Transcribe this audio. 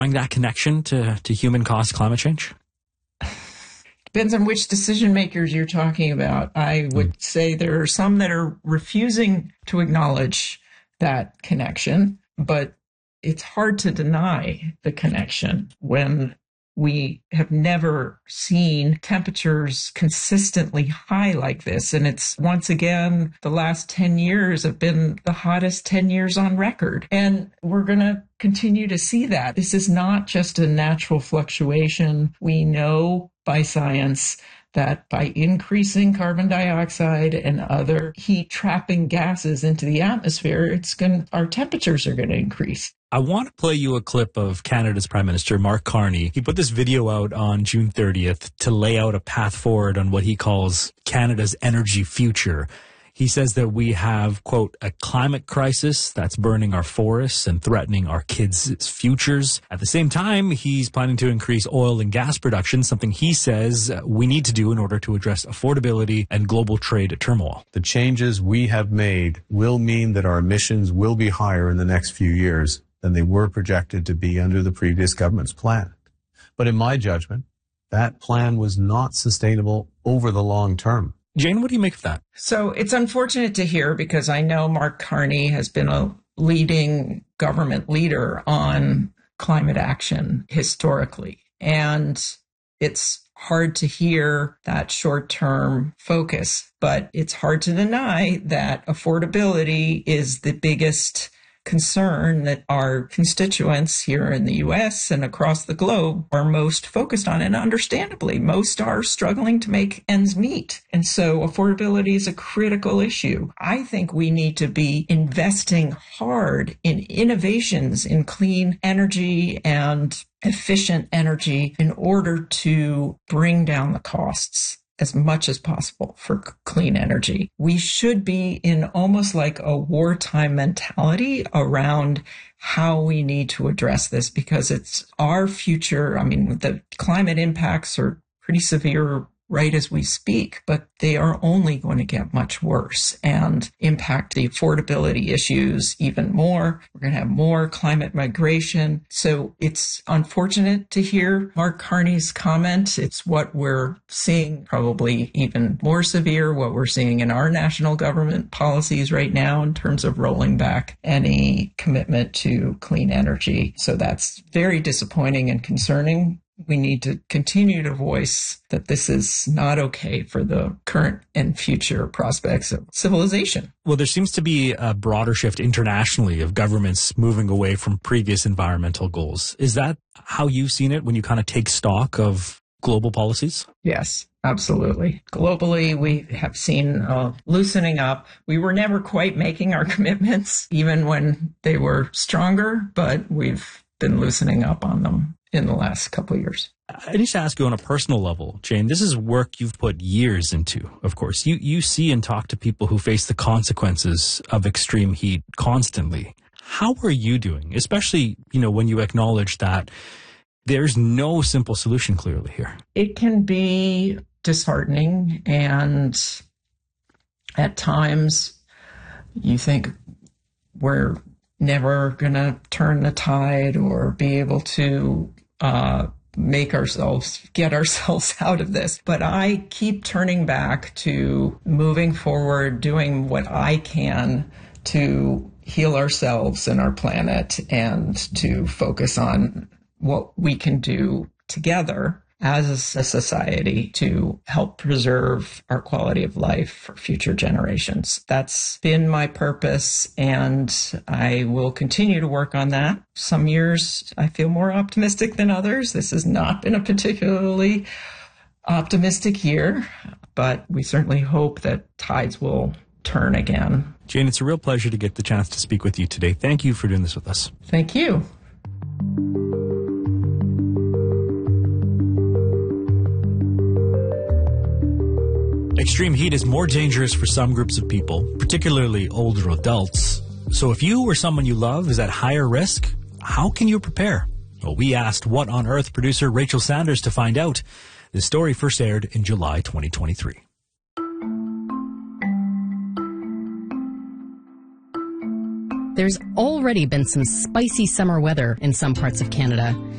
that connection to human-caused climate change? Depends on which decision makers you're talking about. I would say there are some that are refusing to acknowledge that connection, but it's hard to deny the connection when we have never seen temperatures consistently high like this. And it's once again, the last 10 years have been the hottest 10 years on record. And we're going to continue to see that. This is not just a natural fluctuation. We know by science that by increasing carbon dioxide and other heat trapping gases into the atmosphere, our temperatures are going to increase. I want to play you a clip of Canada's Prime Minister, Mark Carney. He put this video out on June 30th to lay out a path forward on what he calls Canada's energy future. He says that we have, quote, a climate crisis that's burning our forests and threatening our kids' futures. At the same time, he's planning to increase oil and gas production, something he says we need to do in order to address affordability and global trade turmoil. The changes we have made will mean that our emissions will be higher in the next few years than they were projected to be under the previous government's plan. But in my judgment, that plan was not sustainable over the long term. Jane, what do you make of that? So it's unfortunate to hear because I know Mark Carney has been a leading government leader on climate action historically. And it's hard to hear that short-term focus, but it's hard to deny that affordability is the biggest concern that our constituents here in the U.S. and across the globe are most focused on. And understandably, most are struggling to make ends meet. And so affordability is a critical issue. I think we need to be investing hard in innovations in clean energy and efficient energy in order to bring down the costs as much as possible for clean energy. We should be in almost like a wartime mentality around how we need to address this because it's our future. I mean, the climate impacts are pretty severe right as we speak, but they are only going to get much worse and impact the affordability issues even more. We're going to have more climate migration. So it's unfortunate to hear Mark Carney's comment. It's what we're seeing, probably even more severe, what we're seeing in our national government policies right now in terms of rolling back any commitment to clean energy. So that's very disappointing and concerning. We need to continue to voice that this is not okay for the current and future prospects of civilization. Well, there seems to be a broader shift internationally of governments moving away from previous environmental goals. Is that how you've seen it when you kind of take stock of global policies? Yes, absolutely. Globally, we have seen loosening up. We were never quite making our commitments, even when they were stronger, but we've been loosening up on them in the last couple of years. I need to ask you on a personal level, Jane, this is work you've put years into, of course. You see and talk to people who face the consequences of extreme heat constantly. How are you doing? Especially, when you acknowledge that there's no simple solution clearly here. It can be disheartening, and at times you think we're never going to turn the tide or be able to get ourselves out of this. But I keep turning back to moving forward, doing what I can to heal ourselves and our planet and to focus on what we can do together as a society to help preserve our quality of life for future generations. That's been my purpose, and I will continue to work on that. Some years I feel more optimistic than others. This has not been a particularly optimistic year, but we certainly hope that tides will turn again. Jane, it's a real pleasure to get the chance to speak with you today. Thank you for doing this with us. Thank you. Extreme heat is more dangerous for some groups of people, particularly older adults. So if you or someone you love is at higher risk, how can you prepare? Well, we asked What on Earth producer Rachel Sanders to find out. This story first aired in July 2023. There's already been some spicy summer weather in some parts of Canada.